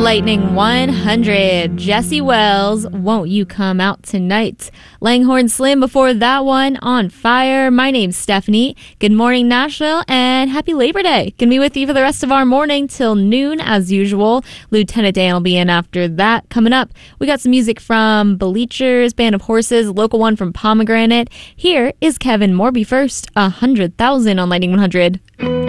Lightning 100, Jesse Wells, Won't You Come Out Tonight? Langhorne Slim before that one, On Fire. My name's Stephanie. Good morning, Nashville, and happy Labor Day. Gonna be with you for the rest of our morning till noon as usual. Lieutenant Dan will be in after that. Coming up, we got some music from Bleachers, Band of Horses, local one from Pomegranate. Here is Kevin Morby first, 100,000 on Lightning 100.